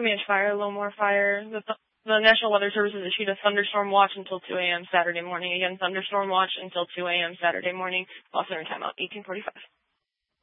Comanche Fire, Lowmore Fire. The National Weather Service has issued a thunderstorm watch until 2 a.m. Saturday morning. Again, thunderstorm watch until 2 a.m. Saturday morning. Lost center timeout, 1845.